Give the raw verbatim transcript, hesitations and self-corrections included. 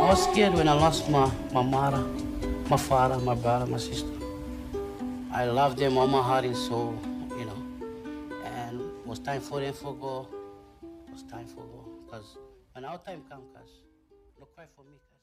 I was scared when I lost my, my mother, my father, my brother, my sister. I love them all my heart and soul, you know. And it was time for them to go. It was time for go. Because when our time comes, cuz, look cry for me. Cuz.